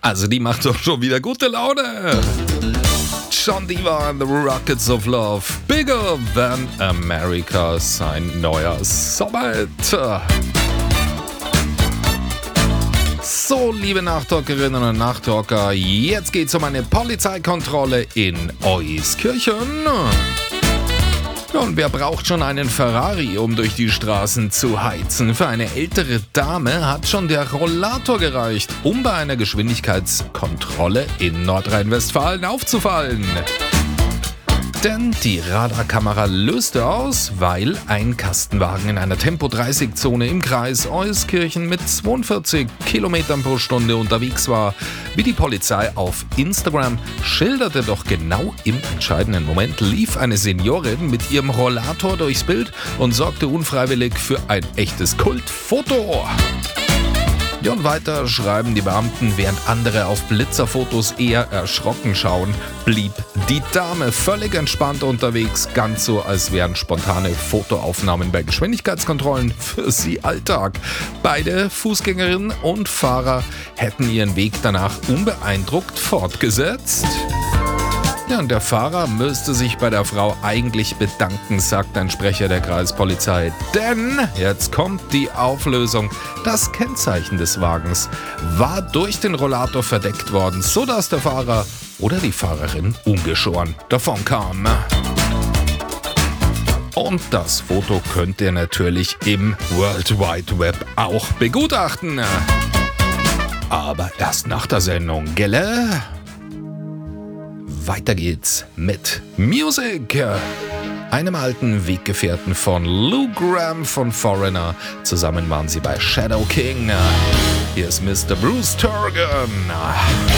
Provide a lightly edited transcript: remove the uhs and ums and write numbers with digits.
Also die macht doch schon wieder gute Laune. John Diva and the Rockets of Love. Bigger Than America, sein neuer Sommerhit. So, liebe Nachtalkerinnen und Nachtalker, jetzt geht's um eine Polizeikontrolle in Euskirchen. Und wer braucht schon einen Ferrari, um durch die Straßen zu heizen? Für eine ältere Dame hat schon der Rollator gereicht, um bei einer Geschwindigkeitskontrolle in Nordrhein-Westfalen aufzufallen. Denn die Radarkamera löste aus, weil ein Kastenwagen in einer Tempo-30-Zone im Kreis Euskirchen mit 42 Kilometern pro Stunde unterwegs war. Wie die Polizei auf Instagram schilderte, doch genau im entscheidenden Moment lief eine Seniorin mit ihrem Rollator durchs Bild und sorgte unfreiwillig für ein echtes Kultfoto. Ja, und weiter schreiben die Beamten, während andere auf Blitzerfotos eher erschrocken schauen, blieb die Dame völlig entspannt unterwegs, ganz so, als wären spontane Fotoaufnahmen bei Geschwindigkeitskontrollen für sie Alltag. Beide Fußgängerinnen und Fahrer hätten ihren Weg danach unbeeindruckt fortgesetzt. Ja, und der Fahrer müsste sich bei der Frau eigentlich bedanken, sagt ein Sprecher der Kreispolizei. Denn, jetzt kommt die Auflösung, das Kennzeichen des Wagens war durch den Rollator verdeckt worden, sodass der Fahrer oder die Fahrerin ungeschoren davon kam. Und das Foto könnt ihr natürlich im World Wide Web auch begutachten. Aber erst nach der Sendung, gelle? Weiter geht's mit Music. Einem alten Weggefährten von Lou Gramm von Foreigner. Zusammen waren sie bei Shadow King. Hier ist Mr. Bruce Turgon.